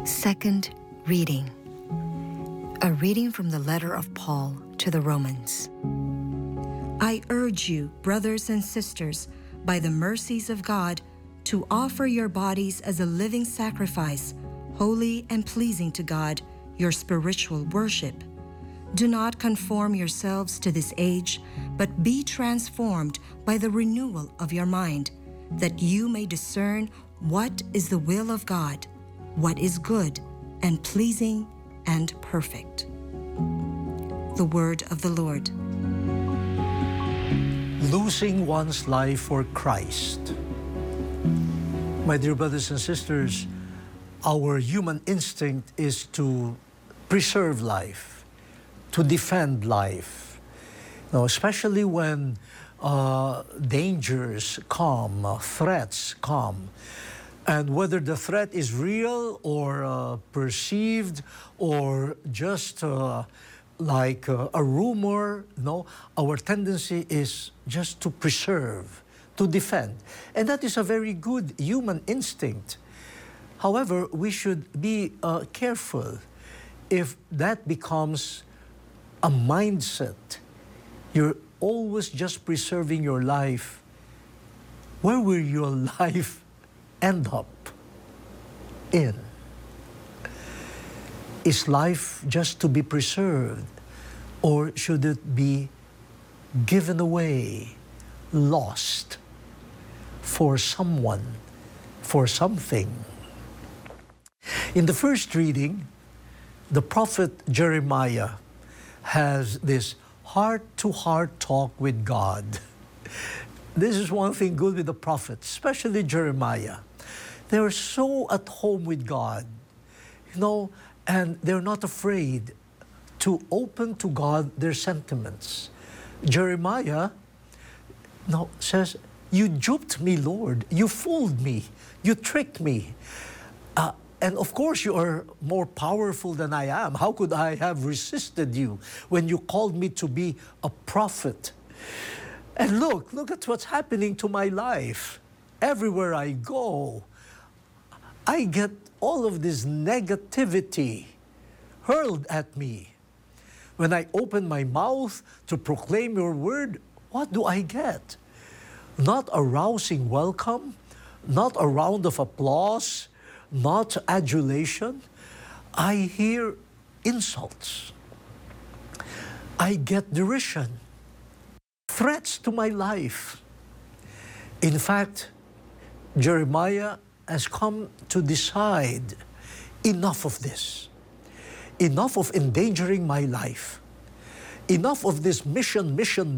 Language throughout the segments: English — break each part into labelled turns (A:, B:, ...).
A: Second reading. A reading from the letter of Paul to the Romans. I urge you, brothers and sisters, by the mercies of God, to offer your bodies as a living sacrifice, holy and pleasing to God, your spiritual worship. Do not conform yourselves to this age, but be transformed by the renewal of your mind, that you may discern what is the will of God, what is good and pleasing and perfect. The word of the Lord.
B: Losing one's life for Christ. My dear brothers and sisters, our human instinct is to preserve life, to defend life. Now, especially when dangers come, threats come, and whether the threat is real or perceived or just like a rumor, no, our tendency is just to preserve, to defend. And that is a very good human instinct. However, we should be careful if that becomes a mindset. You're always just preserving your life. Where will your life end up in? Is life just to be preserved, or should it be given away, lost for someone, for something? In the first reading, the prophet Jeremiah has this heart-to-heart talk with God. This is one thing good with the prophets, especially Jeremiah. They're so at home with God, and they're not afraid to open to God their sentiments. Jeremiah says, you duped me, Lord. You fooled me. You tricked me. And of course, you are more powerful than I am. How could I have resisted you when you called me to be a prophet? And look at what's happening to my life. Everywhere I go, I get all of this negativity hurled at me. When I open my mouth to proclaim your word, what do I get? Not a rousing welcome, not a round of applause, not adulation. I hear insults. I get derision, threats to my life. In fact, Jeremiah has come to decide, enough of this. Enough of endangering my life. Enough of this mission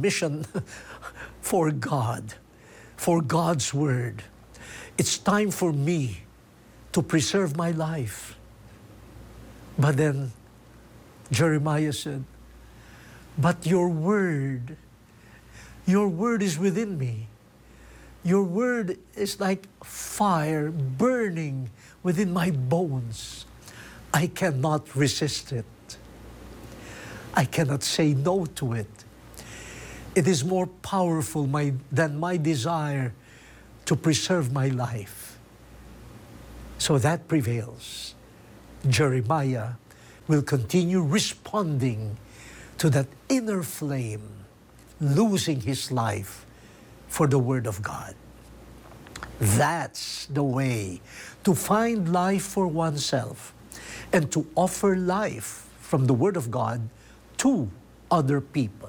B: for God, for God's word. It's time for me to preserve my life. But then Jeremiah said, but your word is within me. Your word is like fire burning within my bones. I cannot resist it. I cannot say no to it. It is more powerful than my desire to preserve my life. So that prevails. Jeremiah will continue responding to that inner flame, losing his life for the Word of God. That's the way to find life for oneself and to offer life from the Word of God to other people.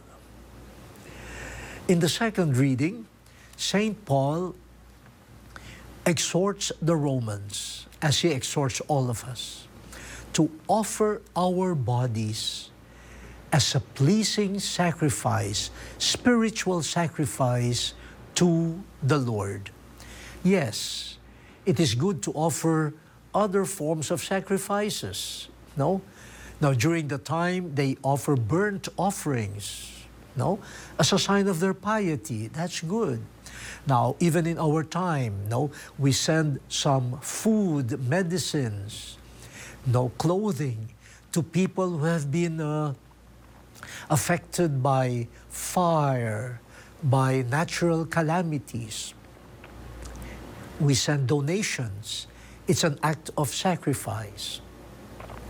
B: In the second reading, St. Paul exhorts the Romans, as he exhorts all of us, to offer our bodies as a pleasing sacrifice, spiritual sacrifice to the Lord. Yes, it is good to offer other forms of sacrifices, no? Now, during the time, they offer burnt offerings, no? As a sign of their piety. That's good. Now, even in our time, no, we send some food, medicines, no, clothing to people who have been affected by fire, by natural calamities. We send donations. It's an act of sacrifice.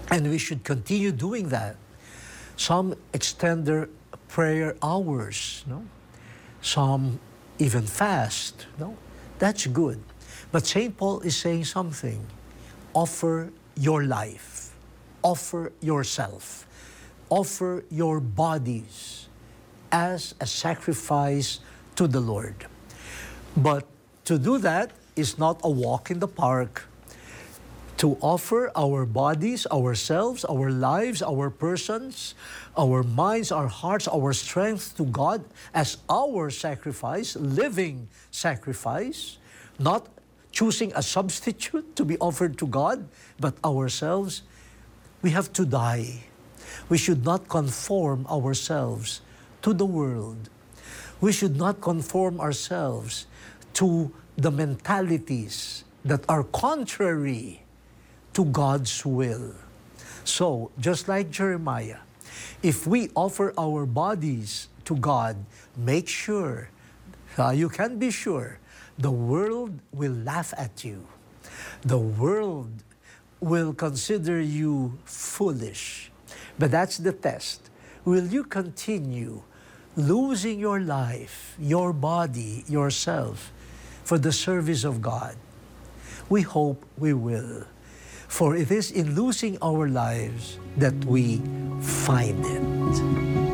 B: And we should continue doing that. Some extend their prayer hours, no? Some even fast, no? That's good. But St. Paul is saying something. Offer your life. Offer yourself. Offer your bodies as a sacrifice to the Lord. But to do that is not a walk in the park. To offer our bodies, ourselves, our lives, our persons, our minds, our hearts, our strength to God as our sacrifice, living sacrifice, not choosing a substitute to be offered to God, but ourselves, we have to die. We should not conform ourselves to the world. We should not conform ourselves to the mentalities that are contrary to God's will. So, just like Jeremiah, if we offer our bodies to God, make sure, you can be sure, the world will laugh at you. The world will consider you foolish. But that's the test. Will you continue losing your life, your body, yourself, for the service of God? We hope we will. For it is in losing our lives that we find it.